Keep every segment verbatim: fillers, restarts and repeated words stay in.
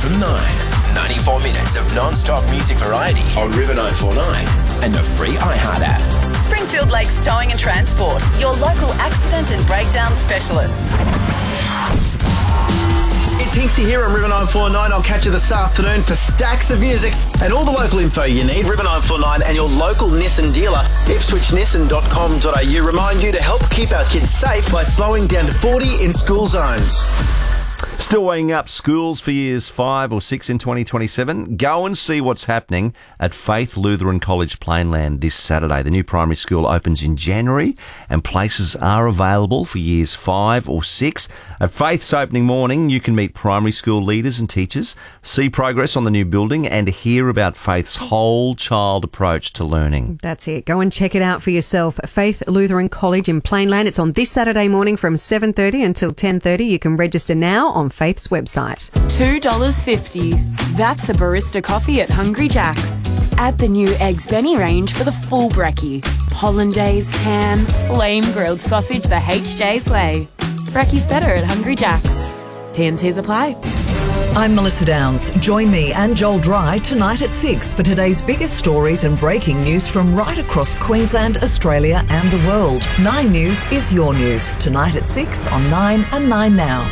from nine. ninety-four minutes of non-stop music variety on River nine forty-nine and the free iHeart app. Springfield Lakes Towing and Transport, your local accident and breakdown specialists. It's Hinksy here on River nine forty-nine. I'll catch you this afternoon for stacks of music and all the local info you need. River nine forty-nine and your local Nissan dealer, ipswich nissan dot com dot a u. Remind you to help keep our kids safe by slowing down to forty in school zones. Still weighing up schools for years five or six in twenty twenty-seven? Go and see what's happening at Faith Lutheran College Plainland this Saturday. The new primary school opens in January and places are available for years five or six. At Faith's opening morning, you can meet primary school leaders and teachers, see progress on the new building and hear about Faith's whole child approach to learning. That's it. Go and check it out for yourself. Faith Lutheran College in Plainland. It's on this Saturday morning from seven thirty until ten thirty. You can register now on Faith's website. two dollars fifty. That's a barista coffee at Hungry Jack's. Add the new Eggs Benny range for the full brekkie. Hollandaise, ham, flame grilled sausage the H J's way. Brekkie's better at Hungry Jack's. T and C's apply. I'm Melissa Downs. Join me and Joel Dry tonight at six for today's biggest stories and breaking news from right across Queensland, Australia and the world. Nine News is your news. Tonight at six on Nine and Nine Now.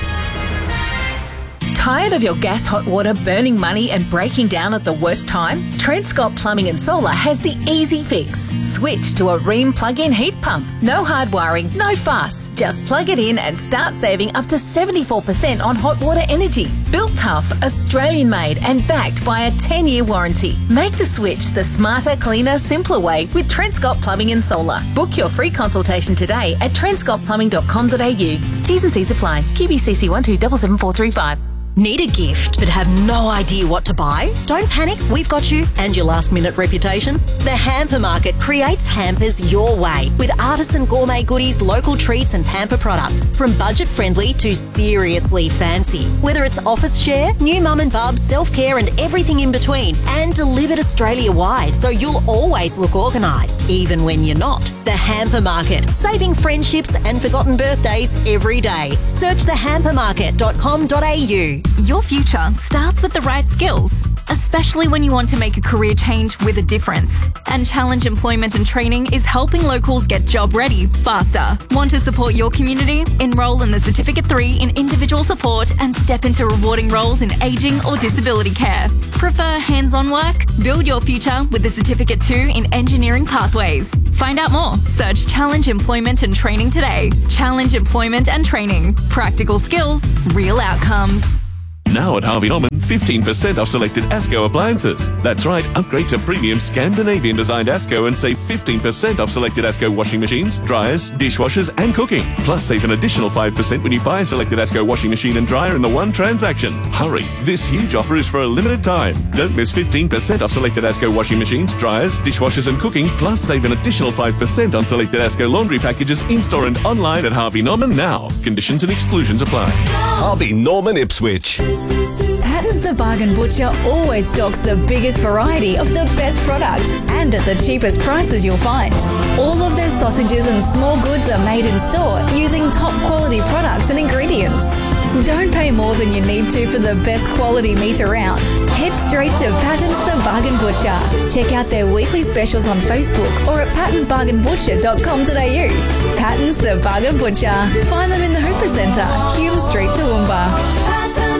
Tired of your gas hot water burning money and breaking down at the worst time? Trent Scott Plumbing and Solar has the easy fix. Switch to a Rheem plug-in heat pump. No hard wiring, no fuss. Just plug it in and start saving up to seventy-four percent on hot water energy. Built tough, Australian made and backed by a ten year warranty. Make the switch the smarter, cleaner, simpler way with Trent Scott Plumbing and Solar. Book your free consultation today at trent scott plumbing dot com dot a u. T's and C's apply. Q B C C one two seven seven four three five. Need a gift but have no idea what to buy? Don't panic, we've got you and your last minute reputation. The Hamper Market creates hampers your way with artisan gourmet goodies, local treats and pamper products from budget friendly to seriously fancy. Whether it's office share, new mum and bub, self-care and everything in between, and delivered Australia wide so you'll always look organised even when you're not. The Hamper Market, saving friendships and forgotten birthdays every day. Search the hamper market dot com dot a u. Your future starts with the right skills, especially when you want to make a career change with a difference. And Challenge Employment and Training is helping locals get job ready faster. Want to support your community? Enroll in the Certificate three in Individual Support and step into rewarding roles in ageing or disability care. Prefer hands-on work? Build your future with the Certificate two in Engineering Pathways. Find out more. Search Challenge Employment and Training today. Challenge Employment and Training. Practical skills, real outcomes. Now at Harvey Norman, fifteen percent off selected ASCO appliances. That's right, upgrade to premium Scandinavian designed ASCO and save fifteen percent off selected ASCO washing machines, dryers, dishwashers and cooking. Plus save an additional five percent when you buy a selected ASCO washing machine and dryer in the one transaction. Hurry, this huge offer is for a limited time. Don't miss fifteen percent off selected ASCO washing machines, dryers, dishwashers and cooking. Plus save an additional five percent on selected ASCO laundry packages in-store and online at Harvey Norman now. Conditions and exclusions apply. Harvey Norman Ipswich. Patton's the Bargain Butcher always stocks the biggest variety of the best product and at the cheapest prices you'll find. All of their sausages and small goods are made in store using top quality products and ingredients. Don't pay more than you need to for the best quality meat around. Head straight to Patton's the Bargain Butcher. Check out their weekly specials on Facebook or at pattons bargain butcher dot com dot a u. Patton's the Bargain Butcher. Find them in the Hooper Centre, Hume Street, Toowoomba.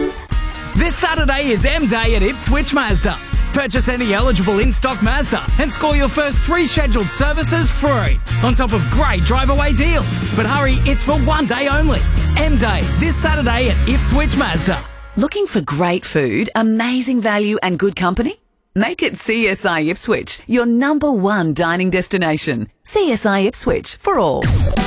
This Saturday is M Day at Ipswich Mazda. Purchase any eligible in-stock Mazda and score your first three scheduled services free, on top of great drive-away deals. But hurry, it's for one day only. M Day, this Saturday at Ipswich Mazda. Looking for great food, amazing value and good company? Make it C S I Ipswich, your number one dining destination. C S I Ipswich, for all.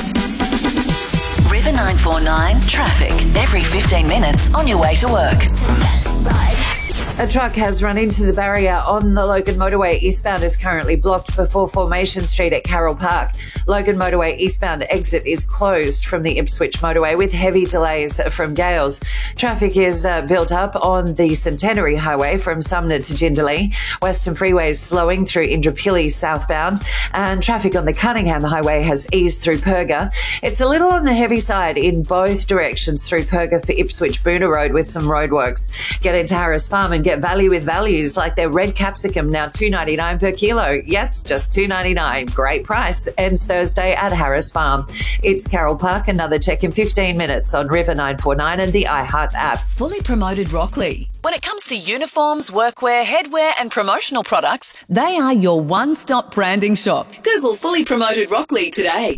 River nine forty-nine traffic every fifteen minutes on your way to work. A truck has run into the barrier on the Logan Motorway. Eastbound is currently blocked before Formation Street at Carroll Park. Logan Motorway eastbound exit is closed from the Ipswich Motorway with heavy delays from gales. Traffic is uh, built up on the Centenary Highway from Sumner to Jindalee. Western Freeway is slowing through Indooroopilly southbound, and traffic on the Cunningham Highway has eased through Perga. It's a little on the heavy side in both directions through Perga for Ipswich Boona Road with some roadworks. Get into Harris Farm and get value with values like their red capsicum, now two dollars ninety-nine per kilo. Yes, just two dollars ninety-nine. Great price. Ends Thursday at Harris Farm. It's Carroll Park. Another check in fifteen minutes on River nine four nine and the iHeart app. Fully promoted Rockley. When it comes to uniforms, workwear, headwear and promotional products, they are your one-stop branding shop. Google Fully Promoted Rockley today.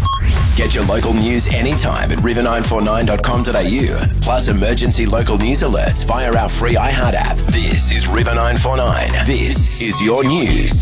Get your local news anytime at river nine four nine dot com dot a u. Plus emergency local news alerts via our free iHeart app. This is River nine four nine. This is your news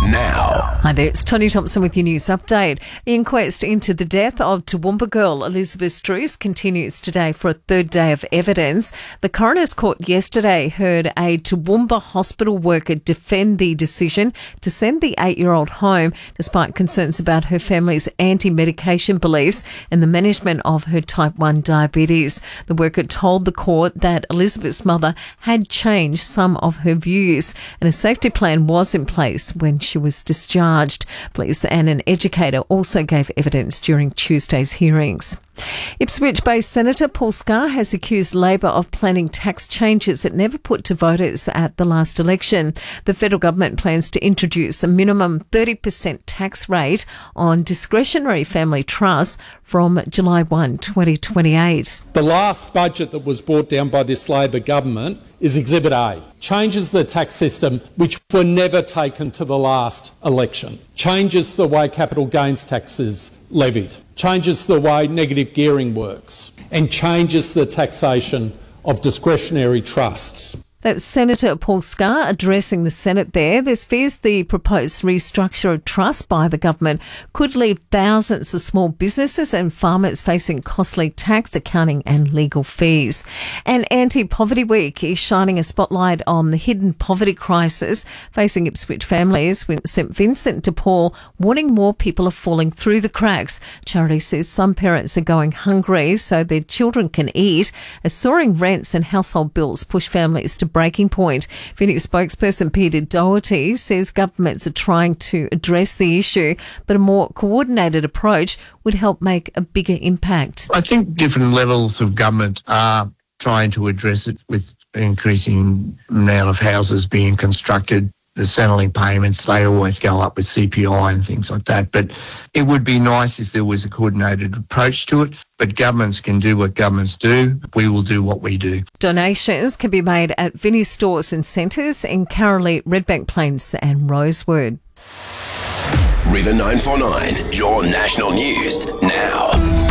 now. Hi there, it's Tony Thompson with your news update. The inquest into the death of Toowoomba girl Elizabeth Struess continues today for a third day of evidence. The coroner's court yesterday heard a Toowoomba hospital worker defend the decision to send the eight-year-old home despite concerns about her family's anti-medication beliefs and the management of her type one diabetes. The worker told the court that Elizabeth's mother had changed some of her views and a safety plan was in place when she was discharged. Police and an educator also gave evidence during Tuesday's hearings. Ipswich-based Senator Paul Scar has accused Labor of planning tax changes it never put to voters at the last election. The federal government plans to introduce a minimum thirty percent tax rate on discretionary family trusts from July first, twenty twenty-eight. The last budget that was brought down by this Labor government is Exhibit A. Changes the tax system which were never taken to the last election. Changes the way capital gains tax is levied. Changes the way negative gearing works. And changes the taxation of discretionary trusts. That's Senator Paul Scar addressing the Senate there. There's fears the proposed restructure of trust by the government could leave thousands of small businesses and farmers facing costly tax, accounting and legal fees. And Anti-Poverty Week is shining a spotlight on the hidden poverty crisis facing Ipswich families, with St Vincent de Paul warning more people are falling through the cracks. Charity says some parents are going hungry so their children can eat, as soaring rents and household bills push families to breaking point. Phoenix spokesperson Peter Doherty says governments are trying to address the issue, but a more coordinated approach would help make a bigger impact. I think different levels of government are trying to address it with increasing amount of houses being constructed. The Centrelink payments, they always go up with C P I and things like that. But it would be nice if there was a coordinated approach to it. But governments can do what governments do. We will do what we do. Donations can be made at Vinnie's stores and centres in Carolee, Redbank Plains and Rosewood. River nine four nine, your national news now.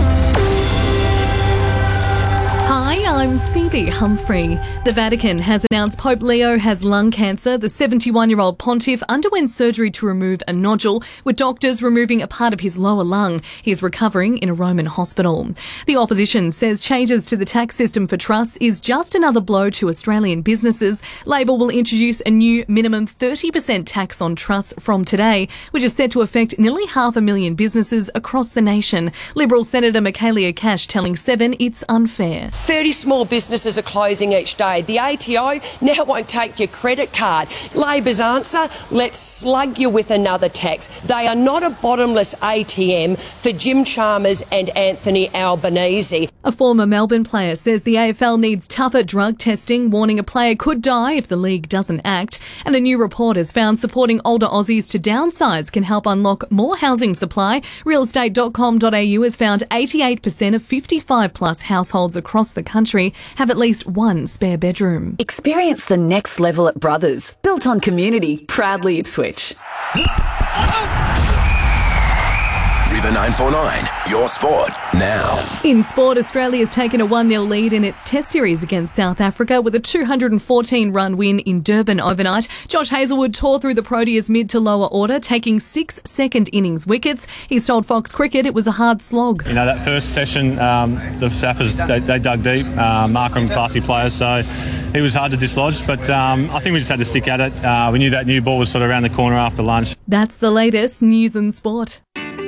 Hi, I'm Phoebe Humphrey. The Vatican has announced Pope Leo has lung cancer. The seventy-one-year-old pontiff underwent surgery to remove a nodule, with doctors removing a part of his lower lung. He is recovering in a Roman hospital. The opposition says changes to the tax system for trusts is just another blow to Australian businesses. Labor will introduce a new minimum thirty percent tax on trusts from today, which is set to affect nearly half a million businesses across the nation. Liberal Senator Michaelia Cash telling Seven it's unfair. thirty small businesses are closing each day. The A T O now won't take your credit card. Labor's answer, let's slug you with another tax. They are not a bottomless A T M for Jim Chalmers and Anthony Albanese. A former Melbourne player says the A F L needs tougher drug testing, warning a player could die if the league doesn't act. And a new report has found supporting older Aussies to downsize can help unlock more housing supply. real estate dot com dot a u has found eighty-eight percent of fifty-five plus households across the country have at least one spare bedroom. Experience the next level at Brothers. Built on community, proudly Ipswich. River nine four nine, your sport now. In sport, Australia's taken a one nil lead in its Test series against South Africa with a two hundred fourteen run win in Durban overnight. Josh Hazlewood tore through the Proteas mid to lower order, taking six second innings wickets. He's told Fox Cricket it was a hard slog. You know, that first session, um, the Saffers, they, they dug deep. Uh, Markham, classy players, so he was hard to dislodge, but um, I think we just had to stick at it. Uh, we knew that new ball was sort of around the corner after lunch. That's the latest news and sport.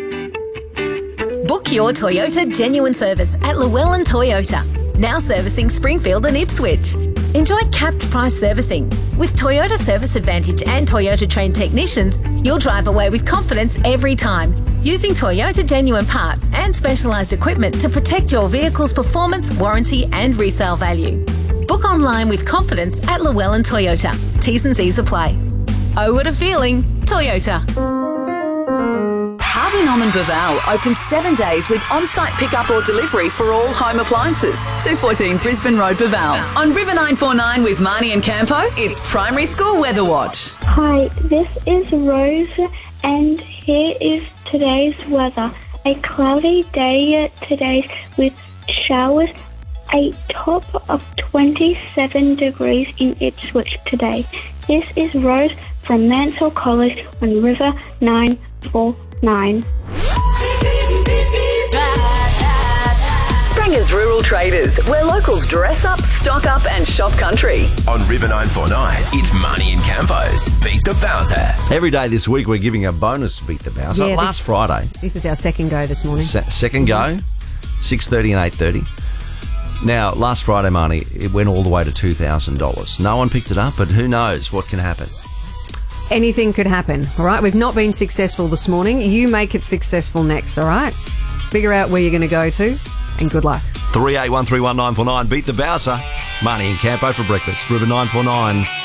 Book your Toyota genuine service at Llewellyn Toyota. Now servicing Springfield and Ipswich. Enjoy capped price servicing. With Toyota Service Advantage and Toyota trained technicians, you'll drive away with confidence every time. Using Toyota genuine parts and specialised equipment to protect your vehicle's performance, warranty and resale value. Book online with confidence at Llewellyn Toyota. T's and C's apply. Oh, what a feeling. Toyota. Harvey Norman Baval opens seven days with on-site pickup or delivery for all home appliances. two fourteen Brisbane Road, Baval. On River nine four nine with Marnie and Campo, it's Primary School Weather Watch. Hi, this is Rose and here is today's weather. A cloudy day today with showers, a top of twenty-seven degrees in Ipswich today. This is Rose from Mansell College on River nine four nine. Spranger's Rural Traders, where locals dress up, stock up and shop country. On River nine four nine, it's Marnie and Campos. Beat the Bowser. Every day this week we're giving a bonus Beat the Bowser. Yeah, Last this- Friday. This is our second go this morning. Se- second go, six thirty and eight thirty. Now, last Friday, Marnie, it went all the way to two thousand dollars. No one picked it up, but who knows what can happen. Anything could happen, all right? We've not been successful this morning. You make it successful next, all right? Figure out where you're going to go to, and good luck. three eight one three one nine four nine. Beat the Bowser. Marnie and Campo for breakfast. River nine four nine.